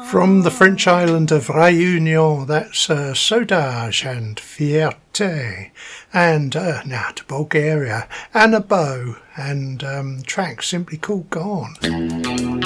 From the French island of Réunion, that's Sodage and Fierté. And now to Bulgaria, Anna Bo, and track simply called Gone.